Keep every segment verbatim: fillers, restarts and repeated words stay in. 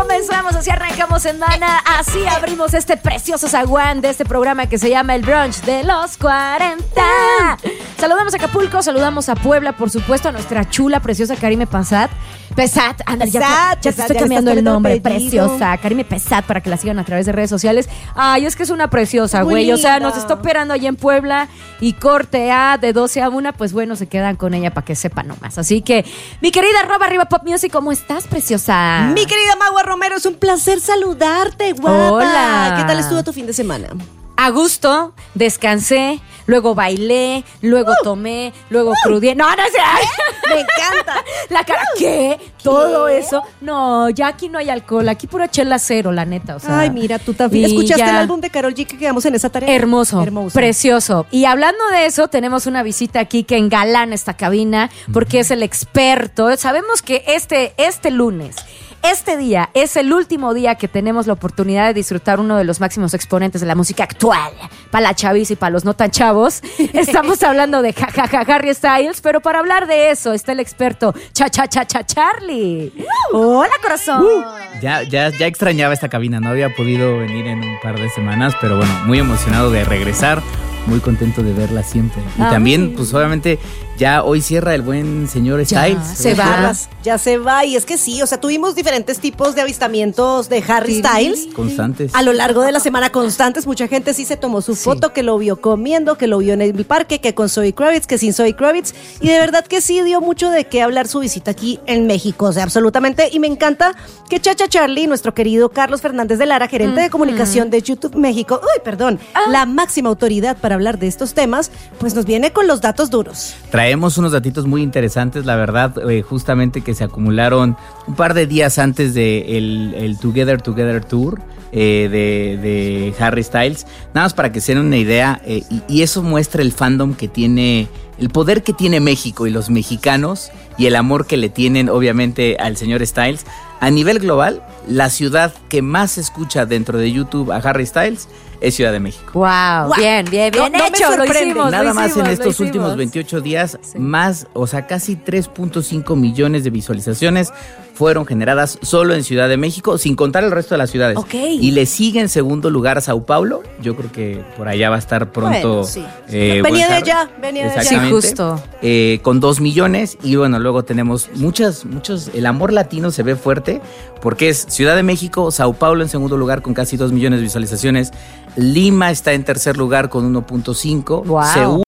comenzamos, así arrancamos semana, así abrimos este precioso zaguán de este programa que se llama El Brunch de los cuarenta. Saludamos a Acapulco, saludamos a Puebla, por supuesto, a nuestra chula, preciosa Karime Pesat. Pesat, anda, ya, ya te estoy ya cambiando el nombre, apellido. preciosa. Karime Pesat, para que la sigan a través de redes sociales. Ay, es que es una preciosa, güey. O sea, nos está operando allá en Puebla y corte A de doce a una, pues bueno, se quedan con ella para que sepan nomás. Así que, mi querida arroba arriba Pop Music, ¿cómo estás, preciosa? Mi querida Magua Romero, es un placer saludarte, guapa. Hola. ¿Qué tal estuvo tu fin de semana? A gusto, descansé, luego bailé, luego uh, tomé, luego uh, crudié. No, no sé. Me encanta. La cara, ¿qué? ¿Qué? Todo eso. No, ya aquí no hay alcohol, aquí pura chela cero, la neta. O sea, ay, mira, tú también. ¿Escuchaste ya el álbum de Karol G que quedamos en esa tarea? Hermoso, Hermoso, precioso. Y hablando de eso, tenemos una visita aquí que engalana esta cabina, porque uh-huh. es el experto. Sabemos que este, este lunes... Este día es el último día que tenemos la oportunidad de disfrutar uno de los máximos exponentes de la música actual. Para la chaviza y para los no tan chavos. Estamos hablando de ja, ja, ja, Harry Styles, pero para hablar de eso está el experto Cha Cha Cha Cha Charlie. Hola, corazón. Uh, ya, ya, ya extrañaba esta cabina, no había podido venir en un par de semanas, pero bueno, muy emocionado de regresar. Muy contento de verla siempre. Y Ay. también, pues obviamente, ya hoy cierra el buen señor Styles. Ya, se va. Ya se va. Y es que sí, o sea, tuvimos diferentes tipos de avistamientos de Harry sí, Styles. Constantes. A lo largo de la semana, constantes. Mucha gente sí se tomó su sí. foto, que lo vio comiendo, que lo vio en el parque, que con Zoe Kravitz, que sin Zoe Kravitz. Y de verdad que sí dio mucho de qué hablar su visita aquí en México. O sea, absolutamente. Y me encanta que Chacha Charlie, nuestro querido Carlos Fernández de Lara, gerente mm-hmm. de comunicación de YouTube México, uy, perdón, ah. la máxima autoridad para hablar de estos temas, pues nos viene con los datos duros. Traemos unos datitos muy interesantes, la verdad, eh, justamente que se acumularon un par de días antes de el, el Together Together Tour eh, de, de Harry Styles, nada más para que se den una idea, eh, y, y eso muestra el fandom que tiene, el poder que tiene México y los mexicanos y el amor que le tienen obviamente al señor Styles. A nivel global, la ciudad que más se escucha dentro de YouTube a Harry Styles es Ciudad de México. Wow, wow. bien, bien, bien no, hecho, no lo hicimos. Nada lo más hicimos, en estos últimos veintiocho días, sí. más, o sea, casi tres punto cinco millones de visualizaciones fueron generadas solo en Ciudad de México, sin contar el resto de las ciudades. Okay. Y le sigue en segundo lugar a Sao Paulo. Yo creo que por allá va a estar pronto. Bueno, sí. eh, venía de allá, venía de allá. Sí, justo. Eh, con dos millones. Y bueno, luego tenemos muchas, muchos. El amor latino se ve fuerte porque es Ciudad de México, Sao Paulo en segundo lugar con casi dos millones de visualizaciones. Lima está en tercer lugar con uno punto cinco. Wow. Seúl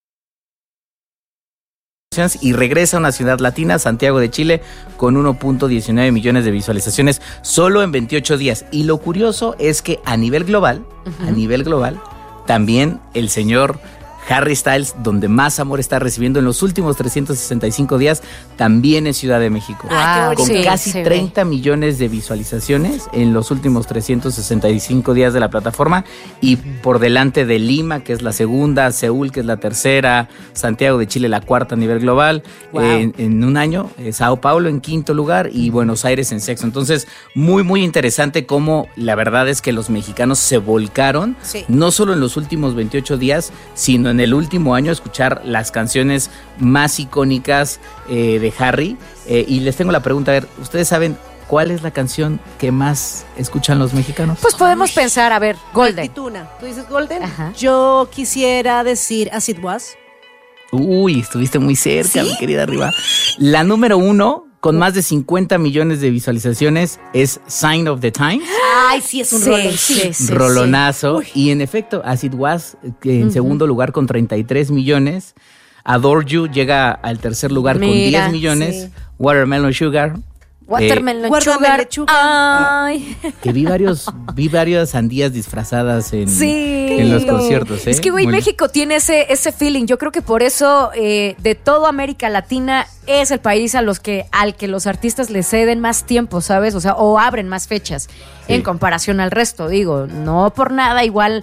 y regresa a una ciudad latina, Santiago de Chile, con uno punto diecinueve millones de visualizaciones solo en veintiocho días. Y lo curioso es que a nivel global, uh-huh. a nivel global, también el señor Harry Styles, donde más amor está recibiendo en los últimos trescientos sesenta y cinco días, también en Ciudad de México. Wow, con sí, casi treinta millones de visualizaciones en los últimos trescientos sesenta y cinco días de la plataforma, y por delante de Lima, que es la segunda, Seúl, que es la tercera, Santiago de Chile, la cuarta a nivel global, wow. en, en un año, eh, Sao Paulo en quinto lugar y Buenos Aires en sexto. Entonces, muy, muy interesante cómo la verdad es que los mexicanos se volcaron, sí. no solo en los últimos veintiocho días, sino en el último año, escuchar las canciones más icónicas eh, de Harry. Eh, y les tengo la pregunta, a ver, ¿ustedes saben cuál es la canción que más escuchan los mexicanos? Pues podemos Ay. pensar, a ver, Golden. Tuna. ¿Tú dices Golden? Ajá. Yo quisiera decir As It Was. Uy, estuviste muy cerca, ¿Sí? mi querida Arriba. La número uno, con más de cincuenta millones de visualizaciones, es Sign of the Times. Ay, sí, es un sí, rolón. Sí, sí, Rolonazo. Sí. Y en efecto, As It Was, en uh-huh. segundo lugar con treinta y tres millones. Adore You llega al tercer lugar Mira, con diez millones. Sí. Watermelon Sugar. Watermelon eh, Sugar. Ay. Que vi varios, vi varias sandías disfrazadas en, sí. en los conciertos. ¿eh? Es que, güey, México tiene ese, ese feeling. Yo creo que por eso, eh, de toda América Latina, es el país a los que, al que los artistas le ceden más tiempo, ¿sabes? O sea, o abren más fechas sí. en comparación al resto. Digo, no por nada, igual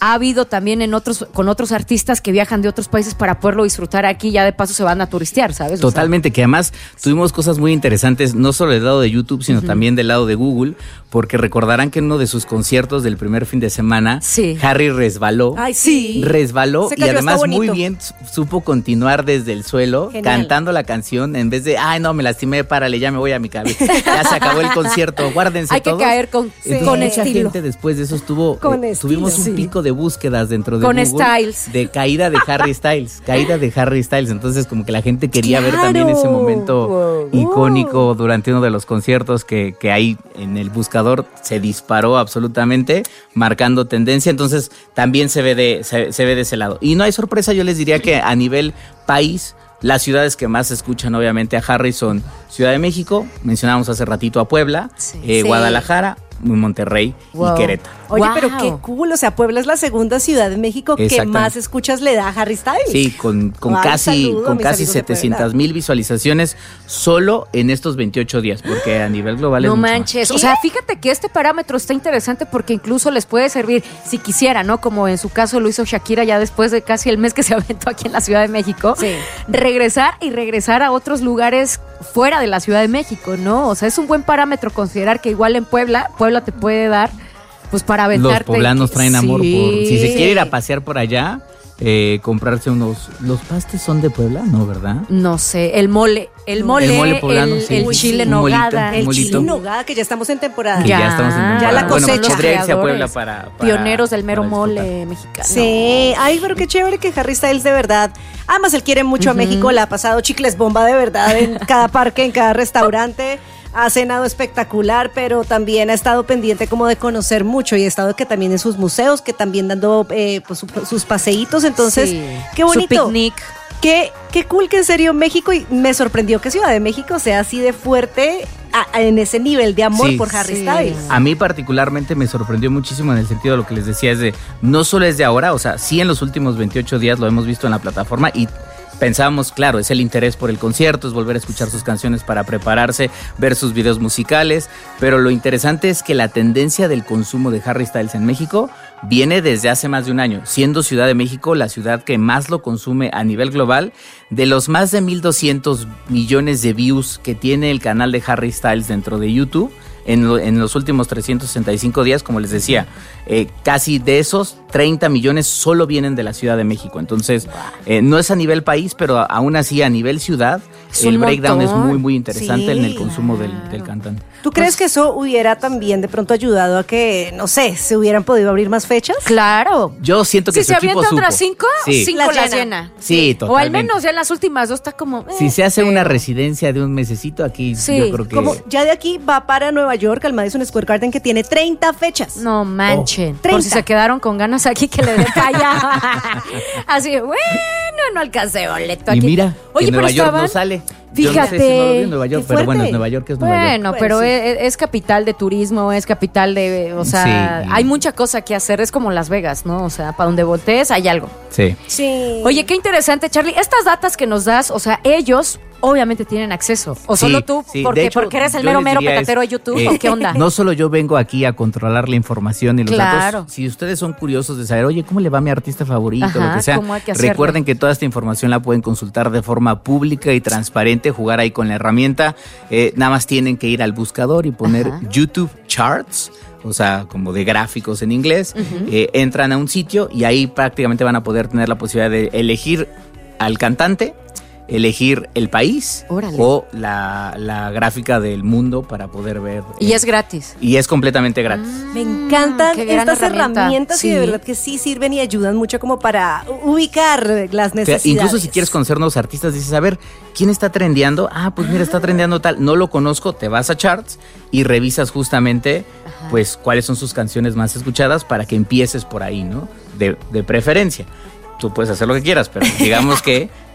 ha habido también en otros, con otros artistas que viajan de otros países para poderlo disfrutar aquí, ya de paso se van a turistear, ¿sabes? Totalmente, o sea, que además tuvimos cosas muy interesantes, no solo del lado de YouTube, sino uh-huh. también del lado de Google, porque recordarán que en uno de sus conciertos del primer fin de semana, sí. Harry resbaló. Ay, sí. Resbaló y además muy bien supo continuar desde el suelo, genial, cantando la canción, en vez de, ay, no, me lastimé, párale, ya me voy a mi cabeza. Ya se acabó el concierto, guárdense Hay todos. que caer con, Entonces, con mucha estilo. gente después de eso estuvo, con eh, estilo, tuvimos un sí. pico de búsquedas dentro de con Google. Styles. De caída de Harry Styles, caída de Harry Styles. Entonces como que la gente quería claro. ver también ese momento wow. icónico durante uno de los conciertos que, que ahí en el buscador se disparó absolutamente, marcando tendencia. Entonces también se ve de, se, se ve de ese lado. Y no hay sorpresa, yo les diría que a nivel país, las ciudades que más escuchan obviamente a Harry son Ciudad de México, mencionábamos hace ratito a Puebla, sí, eh, sí. Guadalajara, Monterrey wow. y Querétaro. Oye, wow. pero qué cool, o sea, Puebla es la segunda ciudad de México que más escuchas le da a Harry Styles. Sí, con, con Ay, casi, saludo, con casi setecientas mil visualizaciones solo en estos veintiocho días, porque a nivel global no es mucho manches, más. O sea, fíjate que este parámetro está interesante porque incluso les puede servir, si quisiera, ¿no? Como en su caso lo hizo Shakira ya después de casi el mes que se aventó aquí en la Ciudad de México, sí. regresar y regresar a otros lugares fuera de la Ciudad de México, ¿no? O sea, es un buen parámetro considerar que igual en Puebla, Puebla te puede dar, pues para aventarte. Los poblanos traen sí. amor por, si se quiere ir a pasear por allá, eh, comprarse unos, ¿los pastes son de Puebla? No, ¿verdad? No sé, el mole, el mole, el, mole poblano, el, sí. el chile en nogada. El molito. chile en nogada, que ya estamos en temporada. Que ya, ya estamos en temporada. Ya la cosecha. Bueno, podría irse a Puebla para, para pioneros del mero para mole mexicano. Sí, ay, pero qué chévere que Harry Styles de verdad. Además, él quiere mucho uh-huh. a México, le ha pasado chicles bomba de verdad en cada parque, en cada restaurante. Ha cenado espectacular, pero también ha estado pendiente como de conocer mucho y ha estado que también en sus museos, que también dando eh, pues, su, sus paseitos. Entonces, sí. qué bonito. Su picnic. Qué, qué cool que en serio México, y me sorprendió que Ciudad de México sea así de fuerte a, a, en ese nivel de amor sí, por Harry sí. Styles. A mí particularmente me sorprendió muchísimo en el sentido de lo que les decía, es de, no solo es de ahora, o sea, sí en los últimos veintiocho días lo hemos visto en la plataforma y pensábamos, claro, es el interés por el concierto, es volver a escuchar sus canciones para prepararse, ver sus videos musicales, pero lo interesante es que la tendencia del consumo de Harry Styles en México viene desde hace más de un año, siendo Ciudad de México la ciudad que más lo consume a nivel global. De los más de mil doscientos millones de views que tiene el canal de Harry Styles dentro de YouTube, En, lo, en los últimos trescientos sesenta y cinco días, como les decía, eh, casi de esos treinta millones solo vienen de la Ciudad de México. Entonces, eh, no es a nivel país, pero aún así a nivel ciudad, es el breakdown montón. es muy, muy interesante Sí, en el consumo claro. del, del cantante. ¿Tú crees que eso hubiera también de pronto ayudado a que, no sé, se hubieran podido abrir más fechas? Claro. Yo siento que Si su se equipo avientan supo. otras cinco, Sí. cinco Las las llena. llena. Sí, O al totalmente. menos ya en las últimas dos está como... eh, Si se hace pero- una residencia de un mesecito aquí, Sí, yo creo que... Como ya de aquí va para Nueva York, al Madison Square Garden, que tiene treinta fechas. No manchen. Oh, Por si treinta. se quedaron con ganas aquí que le dé calla. Así, bueno, no alcancé boleto Y aquí. mira, Oye, que pero Nueva York estaban... no sale. Yo no sé si no lo vi en Nueva York, Qué pero bueno, fuerte. es Nueva York, es Nueva York. Bueno, Pues, pero sí. es, es capital de turismo, es capital de, o sea, Sí. hay mucha cosa que hacer, es como Las Vegas, ¿no? O sea, para donde voltees hay algo. Sí. Sí. Oye, qué interesante, Charlie. Estas datas que nos das, o sea, ellos obviamente tienen acceso. O Sí, solo tú, sí. porque, De hecho, porque eres el yo mero les mero diría petatero es, de YouTube, eh, ¿o qué onda? No solo yo vengo aquí a controlar la información y los Claro. datos. Si ustedes son curiosos de saber, oye, ¿cómo le va a mi artista favorito? Ajá, lo que sea. ¿cómo hay que hacerle? Recuerden que toda esta información la pueden consultar de forma pública y transparente, jugar ahí con la herramienta. Eh, nada más tienen que ir al buscador y poner Ajá. YouTube Charts, o sea, como de gráficos en inglés. Ujú. Eh, entran a un sitio y ahí prácticamente van a poder tener la posibilidad de elegir al cantante, elegir el país Órale. o la, la gráfica del mundo para poder ver. Y eh, es gratis. y es completamente gratis. Me encantan Qué gran estas herramienta. herramientas Sí. y de verdad que sí sirven y ayudan mucho como para ubicar las O sea, necesidades. incluso si quieres conocer nuevos artistas, dices, a ver, ¿quién está trendeando? Ah, pues mira, está trendeando tal. No lo conozco, te vas a Charts y revisas justamente, Ajá. pues, cuáles son sus canciones más escuchadas para que empieces por ahí, ¿no? De, de preferencia. Tú puedes hacer lo que quieras, pero digamos que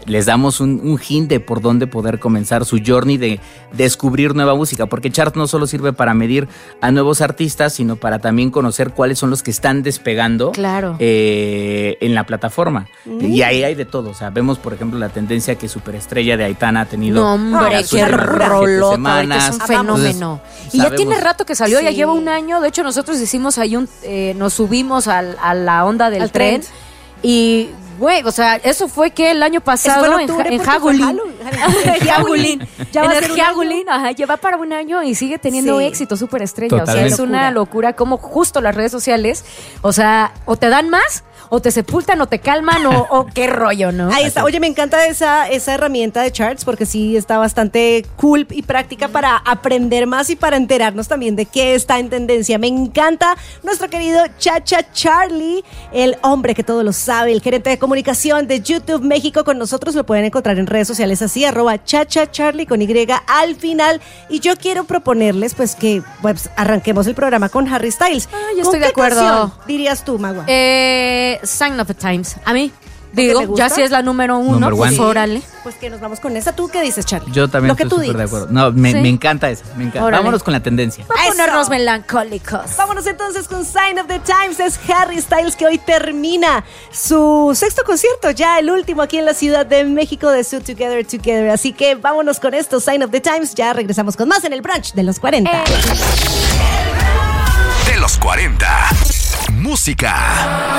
les damos un, un hint de por dónde poder comenzar su journey de descubrir nueva música, porque Charts no solo sirve para medir a nuevos artistas, sino para también conocer cuáles son los que están despegando claro. eh, en la plataforma. Mm. Y ahí hay de todo. O sea, vemos, por ejemplo, la tendencia que Superestrella de Aitana ha tenido. No, hombre, qué rolota, que es un fenómeno. Entonces, y ya sabemos, tiene rato que salió, sí. ya lleva un año. De hecho, nosotros hicimos ahí un, eh, nos subimos al, a la onda del al tren, tren y güey, o sea, eso fue que el año pasado en, en Jagulín. En Jagulín. Ya va a ser Jagulín, ajá, lleva para un año y sigue teniendo sí. éxito, Superestrella. Totalmente. O sea, es una locura como justo las redes sociales, o sea, o te dan más, o te sepultan, o te calman, o, o qué rollo, ¿no? Ahí está. Oye, me encanta esa, esa herramienta de Charts porque sí está bastante cool y práctica para aprender más y para enterarnos también de qué está en tendencia. Me encanta nuestro querido Chacha Charlie, el hombre que todo lo sabe, el gerente de comunicación de YouTube México con nosotros. Lo pueden encontrar en redes sociales así, arroba Chacha Charlie con Y al final. Y yo quiero proponerles pues que pues, arranquemos el programa con Harry Styles. Ah, yo estoy de acuerdo. Dirías tú, Magua. Eh... Sign of the Times. A mí, digo, ya si es la número uno, pues órale. Pues que nos vamos con esa. ¿Tú qué dices, Charlie? Yo también Lo que estoy tú súper de digas. acuerdo. No, me, ¿Sí? me encanta esa. Me encanta. Órale. Vámonos con la tendencia. Vamos a ponernos melancólicos. Vámonos entonces con Sign of the Times. Es Harry Styles que hoy termina su sexto concierto, ya el último aquí en la Ciudad de México de su Together Together. Así que vámonos con esto, Sign of the Times. Ya regresamos con más en el brunch de los cuarenta. Eh. De los cuarenta. Música.